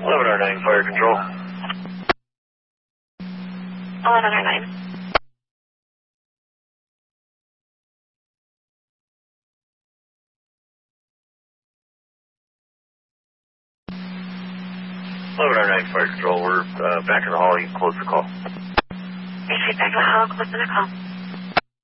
1109 Fire Control. 1109. 1109 Fire Control, we're back in the hall. You can close the call. Back in the hall, close the call.